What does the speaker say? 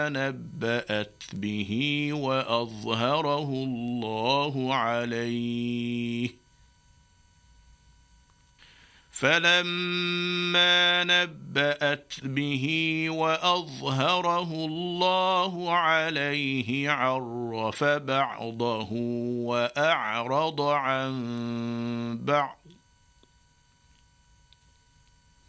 نبأت به وأظهره الله عليه فلما نبأت به وأظهره الله عليه عرف بعضه وأعرض عن بعض